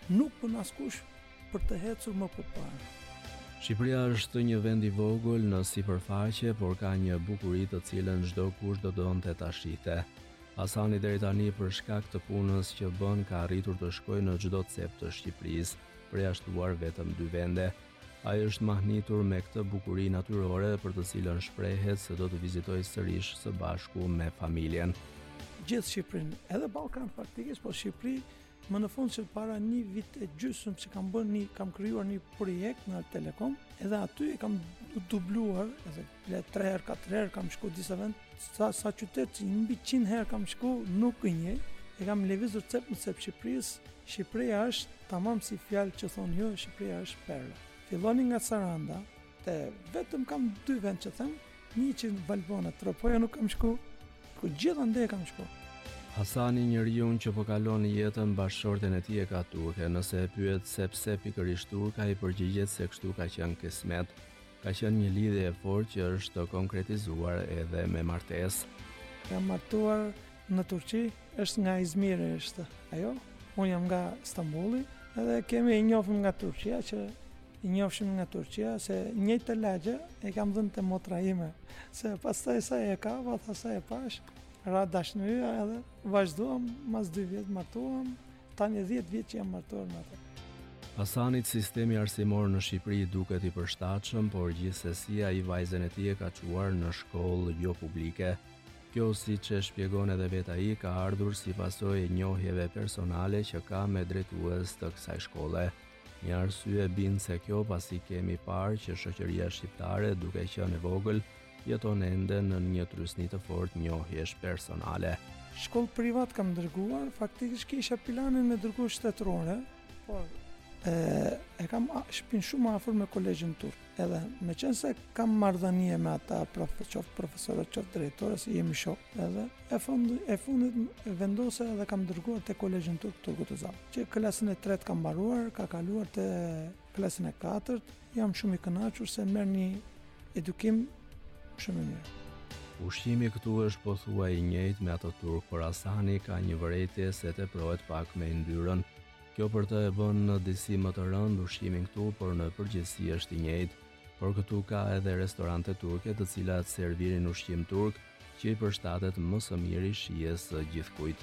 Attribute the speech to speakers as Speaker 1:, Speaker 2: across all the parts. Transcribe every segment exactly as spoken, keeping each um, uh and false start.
Speaker 1: nuk bën askush për të ecur më përpara.
Speaker 2: Shqipëria është një vend i vogël në sipërfaqe, por ka një bukuri të cilën çdo kush do donte ta shihte. Hasani deri tani për shkak të punës që bën ka arritur të shkojë në çdo cep të Shqipërisë, përjashtuar vetëm dy vende. Ai është mahnitur me këtë bukuri natyrore për të cilën shprehet se do të vizitojë sërish së bashku me familjen.
Speaker 1: Gjithë Shqipërinë, edhe Ballkan faktikisht, po Shqipëri më në fund që para një vit e gjysmë që kam bërë një, kam krijuar një projekt në Telekom, edhe aty e kam dubluar, edhe tre herë, katër herë kam shku disa vend, sa, sa qytet që mbi qind herë kam shku, nuk gënjej, e kam lëvizur cep në cep Shqipërisë. Shqipëria është tamam si fjalë që thonë ju, Shqipëria është perla. Filloni nga Saranda, te vetëm kam dy vend që them, një që në Valbona, Tropoja nuk kam shku, ku gjithandej kam shku.
Speaker 2: Hasani, njeriu që po kalon jetën bashkëshorten e tij e ka turke. Nëse e pyet se pse pikërisht turka, i përgjigjet se kështu ka qenë kismet. Ka qenë një lidhje e fortë që është konkretizuar edhe me martesë.
Speaker 1: Jam martuar në Turqi, është nga Izmiri është ajo. Unë jam nga Istanbuli, edhe kemi i njohur nga Turqia që i njohshim nga Turqia se njëjtë lagje e kam dhënë te motra ime. Se pastaj sa e ka, tha sa e pash. Ra dashnëria edhe vazhduam, mas dy vjet martuam, tani dhjetë vjet që jam martuar me atë.
Speaker 2: Hasanit sistemi arsimor në Shqipëri duket i përshtatshëm, por gjithsesi ai vajzën e tij e ka çuar në shkollë jo publike. Kjo, siç e shpjegon edhe vet ai, ka ardhur si pasojë e njohjeve personale që ka me drejtues të kësaj shkolle. Një arsye bind se kjo pasi kemi parë që shoqëria shqiptare, duke qenë e vogël, jeton ende në një trysni të fortë njohjesh personale.
Speaker 1: Shkollë privat kam dërguar, faktikisht kisha planin me dërguar shtetërore, por e, e kam shpinë shumë afër me kolegjin turk. Edhe me qenë se kam marrëdhënie me ata prof, qoft profesorët, qoft drejtorë, si jemi shok, edhe e fundit, e fundit vendose edhe kam dërguar te kolegjin turk Turgut Özal. Që klasën e tretë kam mbaruar, ka kaluar te klasën e katërt, jam shumë i kënaqur se merr një edukim shumë mirë.
Speaker 2: Ushqimi këtu është pothuaj i njëjtë me atë turk, por Hasani ka një vërejtje se teprohet pak me yndyrën. Kjo për të e bën në disi më të rënd ushqimin këtu, por në përgjithësi është i njëjtë. Por këtu ka edhe restorante turke të cilat servirin ushqim turk, që i përshtatet më së miri shijes së gjithkujt.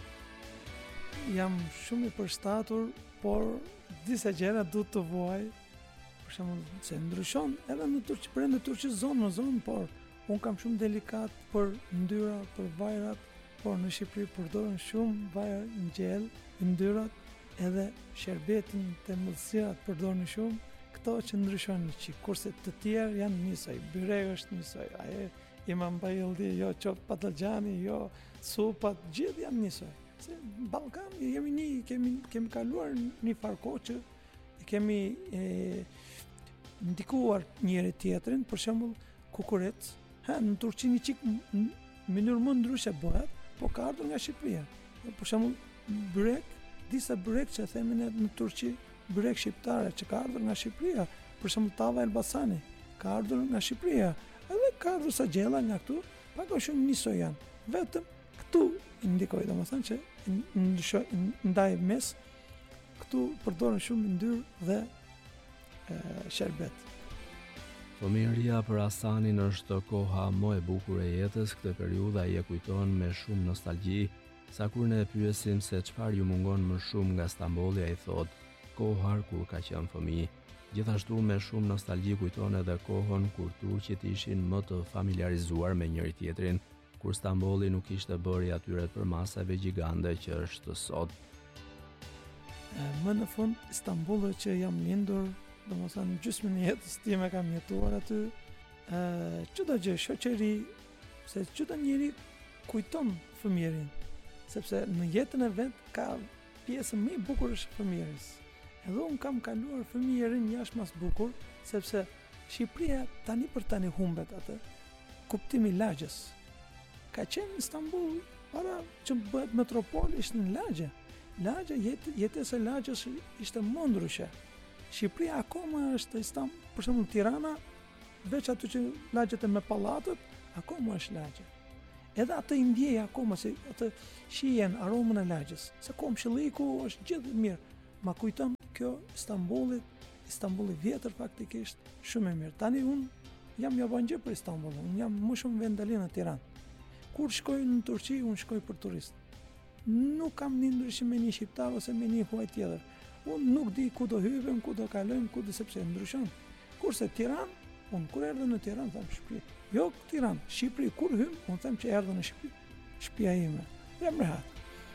Speaker 1: Jam shumë i përshtatur, por disa gjëra duhet të vuaj. Për shembull, se ndryshon edhe në Turqi, brenda Turqisë zonë në zonë, por unë kam shumë delikat për ndyra, për vajrat, por në Shqipëri përdoren shumë vajra ngjell, ndyrat, edhe sherbetin të mëdhësirat përdoren shumë, këto që ndryshon një çik, kurse të tjerë janë njësoj, byrek është njësoj, ajo imam bayıldi, jo qoftë patlıgjani, jo supat, gjithë janë njësoj. Se në Ballkan jemi një, kemi kemi kaluar një farko që kemi e, ndikuar njëri tjetrin, për shembull kukurec. Ha, në Turqi një çik në mënyrë më ndryshe bëhet, po ka ardhur nga Shqipëria. Për shembull byrek, disa byrek që themin në Turqi, byrek shqiptare që ka ardhur nga Shqipëria, për shembull tava Elbasani, ka ardhur nga Shqipëria, edhe ka ardhur sa gjella nga këtu, pak a shumë njësoj janë. Vetëm këtu indikoj, domethënë që ndryshoj, ndaj mes, këtu përdoren shumë yndyrë dhe e, sherbet.
Speaker 2: Fëmijëria për Hasanin është koha më e bukur e jetës. Këtë periudhë ai e kujton me shumë nostalgji. Sa kur ne e pyesim se çfarë ju mungon më shumë nga Stambolli, ai thot: koha kur ka qenë fëmijë. Gjithashtu me shumë nostalgji kujton edhe kohën kur turqit ishin më të familiarizuar me njëri tjetrin, kur Stambolli nuk ishte bërë i atyre përmasave gjigande që është sot.
Speaker 1: E, më në fund Istanbulli që jam lindur, domethënë gjysmën e jetës time kam jetuar aty. Ë, çdo gjë, shoqëri, se çdo njeri kujton fëmijërin, sepse në jetën e vet ka pjesën më e bukur është fëmijëris. Edhe unë kam kaluar fëmijërin jashtë mas bukur, sepse Shqipëria tani për tani humbet atë kuptimi i lagjës. Ka qenë Istanbul para që bëhet metropol, ishte në lagje. Lagja, jetë, jetës e lagjës ishte më ndryshe. Shqipëria akoma është Istanbul, për shembull Tirana, veç aty që lagjet e me pallatët, akoma është lagje. Edhe atë i ndjej akoma, se atë shihen aromën e lagjës, se komshilliku është gjithë mirë. ma kujton kjo Istanbullit, Istanbulli vjetër faktikisht, shumë e mirë. Tani unë jam jabangjë për Istanbullin, unë jam më shumë vendali në Tiranë. Kur shkoj në Turqi, unë shkoj për turist. Nuk kam një ndryshim me një shqiptar ose me një huaj tjetër. Unë nuk di ku do hypem, ku do kalojm, ku do sepse ndryshon. Kurse Tiranë, unë kur erdha në Tiranë them Shqipëri. Jo Tiranë, Shqipëri kur hym, unë them që erdha në Shqipëri. Shtëpia ime. Jam rehat.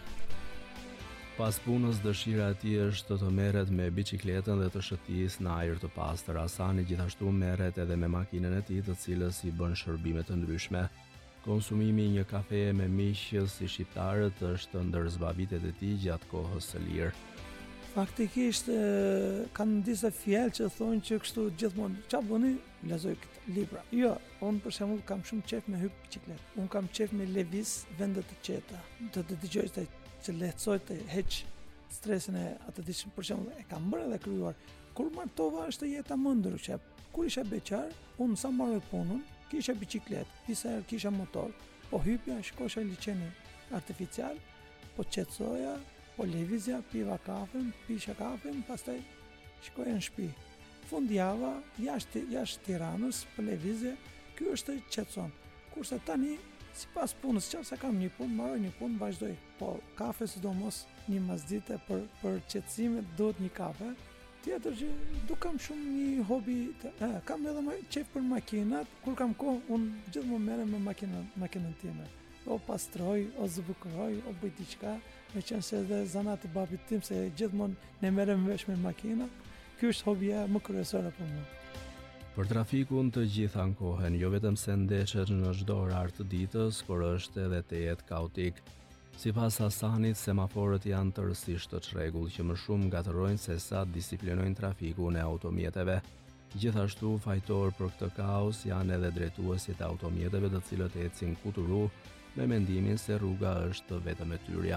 Speaker 2: Pas punës dëshira e tij është të merret me biçikletën dhe të shëtisë në ajër të pastër. Hasani gjithashtu merret edhe me makinën e tij, të cilës i bën shërbime të ndryshme. Konsumimi i një kafeje me miq si shqiptarët është ndër zbavitet e tij gjatë kohës së lirë.
Speaker 1: Faktikisht e, kanë disa fjalë që thonë që kështu gjithmonë ç'a bëni, lexoj këtë libra. Jo, unë për shembull kam shumë qejf me hyj biçikletë. Unë kam qejf me lëviz vende të qeta. Të të dëgjoj të që lehtësoj të heq stresin e atë diçka, për shembull e kam bërë edhe krijuar. Kur martova është jeta më ndryshe. Kur isha beqar, unë sa marrë punën, kisha biçikletë, disa herë kisha motor, po hypja, shkosha liçeni artificial, po qetësoja, po lëvizja, piva kafen, pisha kafen, pastaj shkoja në shtëpi. Fundjava, jashtë jashtë Tiranës, për lëvizje, ky është qetëson. Kurse tani, sipas punës, nëse kam një punë, marroj një punë, vazhdoj. Po kafe sidomos një masdite për për qetësime duhet një kafe. Tjetër që du kam shumë një hobi, të, eh, kam edhe ma, qef për makinat, kur kam kohë, unë gjithmonë merrem me makinën, makinën time. O pastroj, o zbukuroj, o bëj diçka, me qenë se edhe zanat e babit tim, se gjithmonë ne merrem vesh me makina, ky është hobia më kryesore për mua.
Speaker 2: Për trafikun të gjithë ankohen, jo vetëm se ndeshet në çdo orar të ditës, por është edhe tejet kaotik. Sipas Hasanit, semaforët janë tërësisht të çrregull, që më shumë gatërojnë se sa disiplinojnë trafikun e automjeteve. Gjithashtu, fajtor për këtë kaos janë edhe drejtuesit e automjeteve, të cilët ecin kuturu me mendimin se rruga është vetëm e tyrja.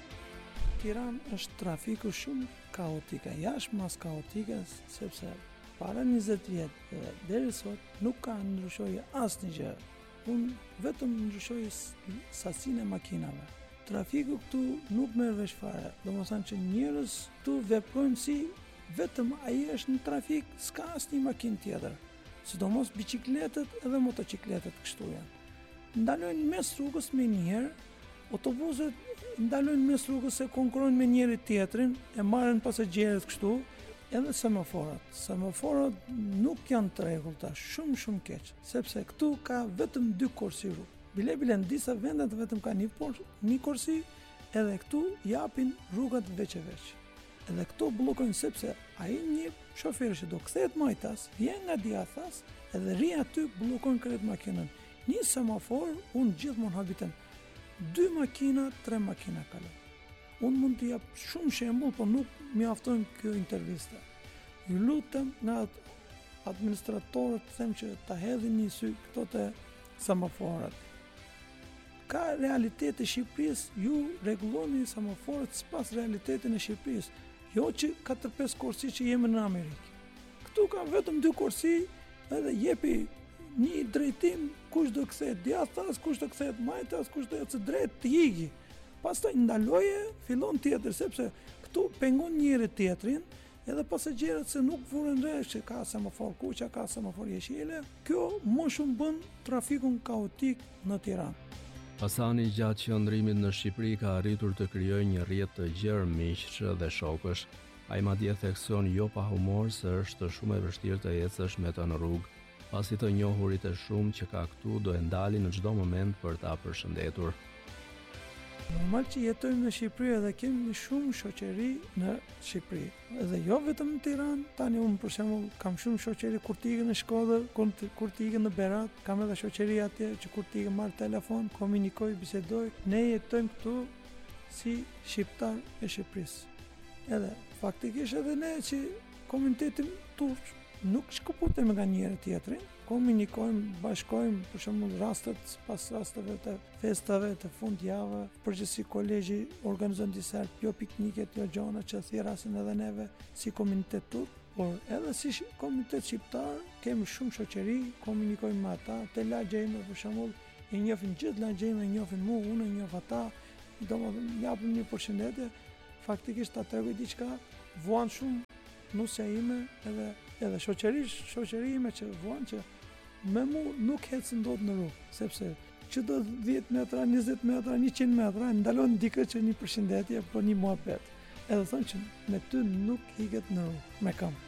Speaker 1: Tiranë është trafiku shumë kaotike, jashtë mas kaotike, sepse para njëzet vjetë dhe deri sot nuk ka ndryshojë asnjë gjë. Unë vetëm ndryshoj sasinë e makinave. Trafiku këtu nuk merr vesh fare. Domethënë që njerëz këtu veprojnë si vetëm ai është në trafik, s'ka asnjë makinë tjetër. Sidomos biçikletët edhe motocikletët kështu janë. Ndalojnë mes rrugës me njëherë, autobuset ndalojnë mes rrugës se konkurrojnë me njëri tjetrin, e marrin pasagjerët kështu, edhe semaforët. Semaforët nuk janë të rregullta, shumë shumë keq, sepse këtu ka vetëm dy korsi rrugë. Bile bile në disa vendet vetëm ka një, por, një korsi, edhe këtu japin rrugat veç e veç. Edhe këto bllokojnë sepse ai një shofer që do kthehet majtas, vjen nga djathtas, edhe rri aty bllokojnë krejt makinën. Një semafor, unë gjithmonë habitem dy makina, tre makina kalon. Unë mund t'i jap shumë shembull, por nuk mjafton kjo intervista. Ju lutem nga administratorët, them që ta hedhin një sy këto të semaforët. Ka realitet e Shqipërisë, ju rregulloni semaforët sipas realitetin e Shqipërisë, jo që katër pesë korsi që jemi në Amerikë. Këtu ka vetëm dy korsi, edhe jepi një drejtim, kush do kthehet djathtas, kush do kthehet majtas, kush do ecë drejt të hiqi. Pastaj ndaloje, fillon tjetër, sepse këtu pengon njëri tjetrin, edhe pasagjerët se nuk vuren re që ka semafor kuqa, ka semafor jeshile. Kjo më shumë bën trafikun kaotik në Tiranë.
Speaker 2: Hasani gjatë qëndrimit në Shqipëri ka arritur të krijojë një rrjet të gjerë miqsh dhe shokësh. Ai madje thekson jo pa humor se është shumë e vështirë të ecësh me të në rrugë, pasi të njohurit e shumë që ka këtu do e ndalin në çdo moment për ta përshëndetur.
Speaker 1: Normal që jetojmë në Shqipëri edhe kemi shumë shoqëri në Shqipëri. Edhe jo vetëm në Tiranë, tani unë për shembull kam shumë shoqëri kur t'i ikën në Shkodër, kur, kur t'i ikën në Berat, kam edhe shoqëri atje që kur t'i ikën marr telefon, komunikoj, bisedoj. Ne jetojmë këtu si shqiptar e Shqipërisë. Edhe faktikisht edhe ne që komunitetin turq nuk shkëputemi nga njëri tjetrin, komunikojmë, bashkojmë, për shembull rastet pas rasteve të festave të fundjavë, përgjithësi kolegji organizon disa jo pikniket, jo gjona që thjerasin edhe neve si komunitet turk, por edhe si komunitet shqiptar kemi shumë shoqëri, komunikojmë me ata, te lagja ime për shembull, i njohin gjithë lagja ime, i njohin mua, unë i njoh ata, domethënë japim një përshëndetje, faktikisht ta tregoj diçka, vuan shumë nusja ime edhe edhe shoqërish, shoqëria ime që vuan që me mu nuk ecën dot në rrugë, sepse çdo dhjetë metra, njëzet metra, njëqind metra ndalon dikë që një përshëndetje po një muhabet. Edhe thonë që me ty nuk hiqet në rrugë me kam.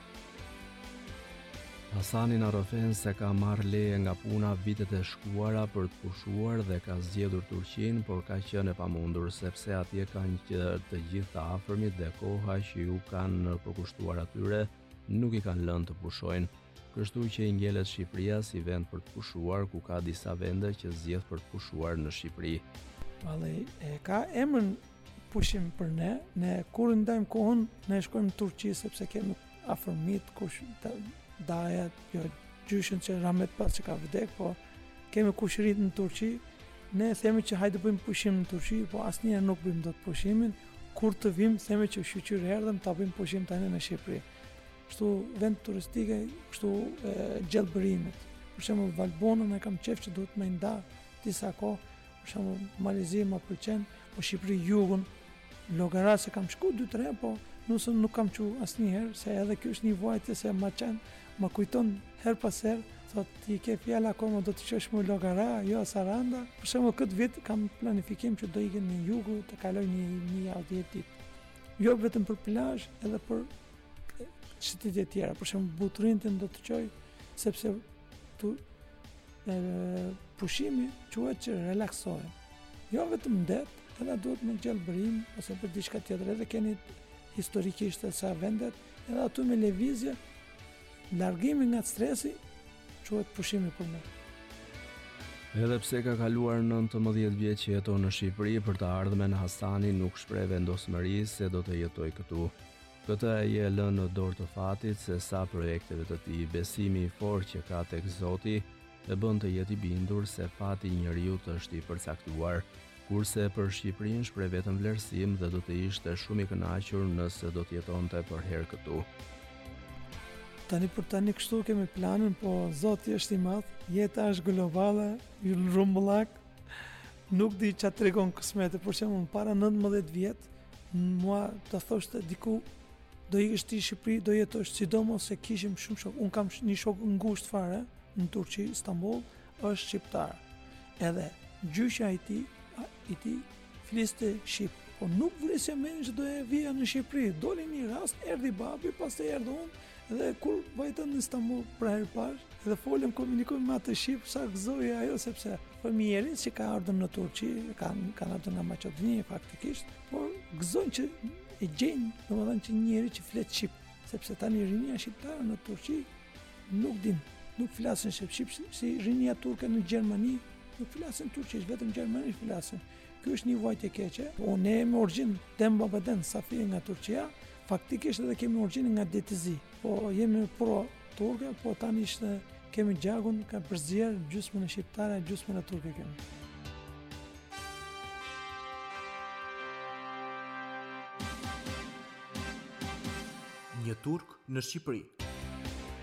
Speaker 2: Hasani na rrëfen se ka marrë leje nga puna vitet e shkuara për të pushuar dhe ka zgjedhur Turqinë, por ka qenë e pamundur sepse atje kanë që të gjithë të afërmit dhe koha që ju kanë përkushtuar atyre nuk i kanë lënë të pushojnë. Kështu që i ngjelet Shqipëria si vend për të pushuar, ku ka disa vende që zgjedh për të pushuar në Shqipëri.
Speaker 1: Vallai, e ka emrin pushim për ne, ne kur ndajmë kohën, ne shkojmë në Turqi sepse kemi afërmit kush dajet, jo gjyshin që Rahmet pas që ka vdek, po kemi kushërit në Turqi, ne themi që hajde bëjmë pushim në Turqi, po asnjëherë nuk bëjmë dot pushimin, kur të vim themi që shqyqyr erdhëm ta bëjmë pushim tani në Shqipëri. Kështu vend turistike, kështu gjellëbërimit. Për shembull Valbonën e kam qef që duhet më nda disa kohë, për shembull Malezi më pëlqen, po Shqipëri jugun, Llogaras se kam shku dy tre, po nusën nuk kam qu asnjëherë, se edhe kjo është një vajtje se ma qenë, ma kujton her pas her, thot ti ke fjala akoma do të qesh më Llogara, jo Saranda. Për shembull këtë vit kam planifikim që do ikem në jugu të kaloj një një javë ditë. Jo vetëm për plazh, edhe për qytete tjera. Për shembull Butrintin do të qoj sepse tu e, pushimi quhet që relaksohem. Jo vetëm ndet, edhe duhet me gjallëbërim ose për diçka tjetër. Edhe keni historikisht e sa vendet, edhe aty me lëvizje, largimi nga stresi, quhet pushimi për me.
Speaker 2: Edhe pse ka kaluar nëntëmbëdhjetë vjet që jeton në Shqipëri, për të ardhmen Hasani nuk shpreh vendosmëri se do të jetoj këtu. Këtë ai e lënë në dorë të fatit se sa projekteve të tij, besimi i fortë që ka tek Zoti e bën të jetë i bindur se fati i njeriut është i përcaktuar. Kurse për Shqipërinë shpreh vetëm vlerësim dhe do të ishte shumë i kënaqur nëse do të jetonte për herë këtu.
Speaker 1: Tani për tani kështu kemi planin, po Zoti është i madh, jeta është globale, rrumbullak, nuk di çfarë tregon kismeti. Për shembull, para nëntëmbëdhjetë vjet, mua të thoshte diku do ikësh ti në Shqipëri, do jetosh, sidomos se kishim shumë shok. Un kam një shok ngushtë fare në Turqi, Istanbul, është shqiptar. Edhe gjyshja i tij i tij fliste shqip, po nuk vrisja mendin që do e vija në Shqipëri. Doli një rast, erdhi babi, pastaj erdhi unë, dhe kur vajta në Istanbul për herë parë, edhe folëm, komunikojmë me atë shqip, sa gëzoi ajo sepse familjerit që ka ardhur në Turqi, kanë kanë ardhur nga Maqedonia faktikisht, por gëzojnë që e gjejnë, domethënë që njëri që flet shqip, sepse tani rinia shqiptare në Turqi nuk din, nuk flasin shqip, shqip si rinia turke në Gjermani, nuk flasin turqisht, vetëm gjermanisht flasin. Ky është një vajtje keqe. Unë me origjinë Dembabeden, Safi nga Turqia, faktikisht edhe kemi origjinë nga Detizi. Po jemi pro turke, po tani ishte kemi gjagun ka përzier gjysmën e shqiptare, gjysmën e turke kemi.
Speaker 3: Një turk në Shqipëri.